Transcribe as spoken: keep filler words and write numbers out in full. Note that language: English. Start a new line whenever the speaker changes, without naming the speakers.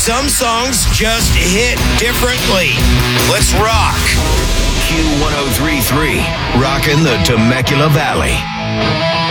Some songs just hit differently. Let's rock. Q one oh three point three, rocking the Temecula Valley.